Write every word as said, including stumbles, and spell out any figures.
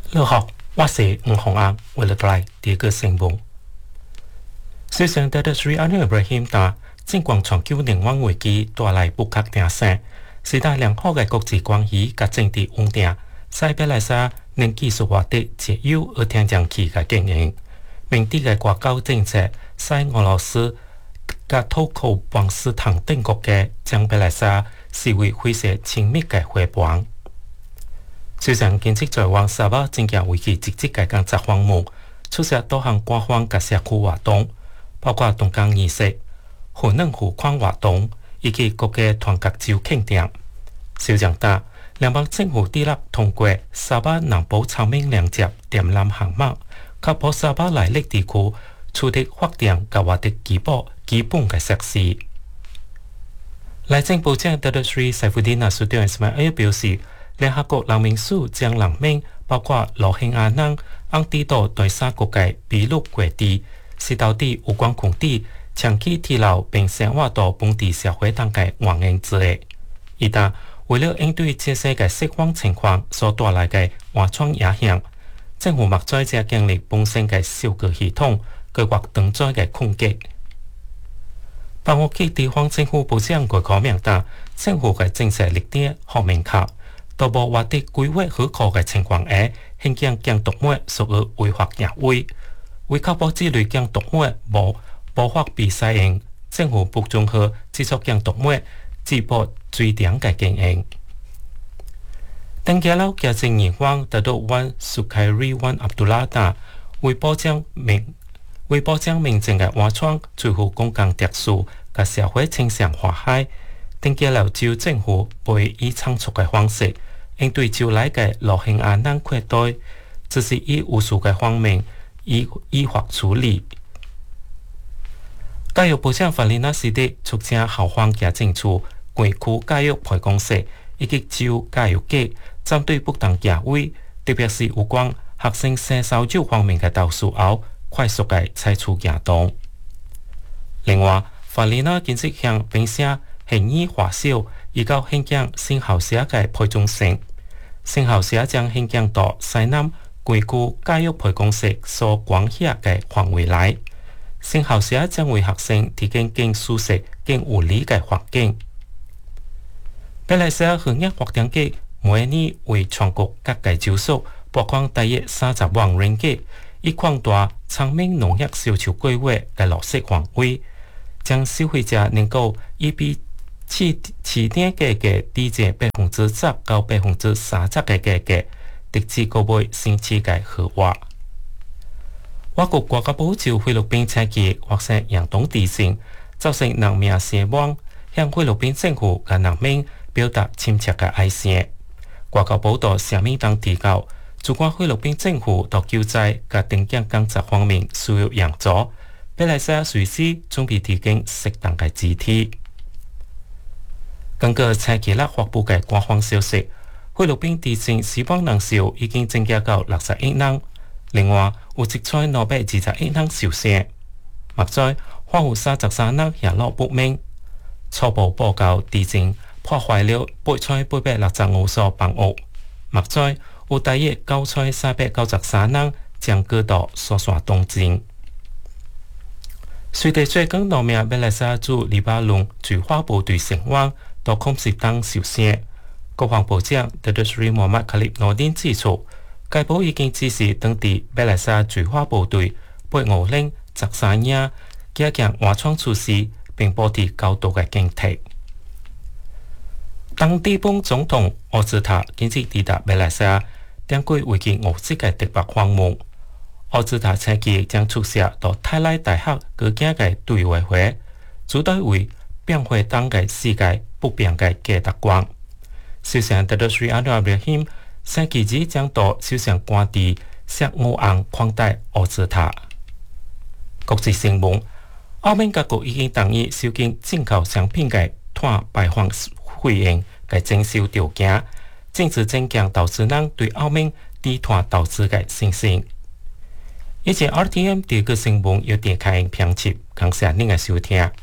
你好，我是吴宏安，为了带来第一个新闻。首相特斯拉安尼布拉希达尽管全球能源危机带来不确定性，是但良好的国际关系和政治稳定，使马来西亚能技术化的节油而天然气的经营。明智的外交政策使俄羅斯和土庫邦斯坦等國家將馬來西亞視為非常親密的伙伴。首相建設在往沙巴正行為期直接嘅工作項目，出席多項官方及社區活動，包括動工儀式、核能付款活動以及國家團結週慶典。首相答，聯邦政府訂立通過沙巴南部草莓兩接電纜項目，確保沙巴內陸地區取得發電及活得基本基本嘅設施。內政部長特斯里塞夫丁納蘇丁斯麥爾表示，聯合國難民署將難民包括羅興亞人、安地島對三國嘅秘魯國地、是到底有關空地長期停留並生活到本地社會當嘅原因之一。一旦為了應對這些嘅釋放情況所帶來嘅環創影響，政府目在這建立本身嘅數據系統，計劃當災嘅攻擊。把握嘅地方政府部長佢講明達，政府嘅政策立點好明確。到無獲得規劃許可嘅情況下，現將將動物屬於違法行為，為確保這類將動物無無法被使用，政府不准許繼續將動物直播追點嘅經營。登記佬家政議員得到灣蘇凱瑞灣阿杜拉達為保障民為保障民眾嘅安全，最後公共秩序及社會正常化海，登記佬就政府會以倉促嘅方式。應對招來嘅羅興亞人擴大，只是以無數嘅方面依依法處理。教育部長法里納斯的促請校方家政處、關區教育培公司以及就教育局針對不當行為，特別是有關學生性騷擾方面嘅投訴後，快速嘅採取行動。另外，法里納建設向並且現已華小以及現將新校舍嘅培中性。新校舍將興建到西南關區教育培公司所管轄嘅範圍內。新校舍將為學生提供更舒適、更有利嘅環境。馬來西亞農業發展局每年為全國各界招數撥款大約三十萬ringgit嘅，以擴大昌明農業銷售規劃嘅落實範圍，將消費者能夠以比起起點價格低至百分之十到百分之三十嘅價格，直至購買新設計豪華。我國國家部就菲律賓車機發生嚴重地震，造成人命傷亡，向菲律賓政府和人民表達深切嘅哀傷。國家報道聲明中提到，主管菲律賓政府到救災和定點工作方面需要協助，馬來西亞隨時準備提供適當嘅支持。根據車機勒發布嘅官方消息，菲律賓地震死亡人數已經增加到六十一人，另外有一千兩百二十一人受傷。目前還有三十三人下落不明。初步報告地震破壞了八千八百六十五所房屋，目前有大約九千三百九十三人將居到疏散東進。隨着最近兩名馬來西亞駐黎巴嫩駐華部隊成員到空襲當受傷，國防部長特斯里莫麥卡利諾丁指出，該部已經指示當地馬來西亞駐華部隊配合令十三日加強安全措施，並保持高度嘅警惕。當地本總統奧茲塔近日抵達馬來西亞，展開為期五日嘅特別訪問。奧茲塔車機將出席到泰來大學舉行嘅對話會，主題為變化當嘅世界不變嘅價值觀。首相特斯里安華表示，星期二將到首相官邸石澳岸款待奧茲塔。國際新聞，澳門各國已經同意收緊進口商品嘅碳排放費用嘅徵收條件，正式增強投資人對澳門低碳投資嘅信心。以前 R T M 第一個新聞有點開評級，感謝您嘅收聽。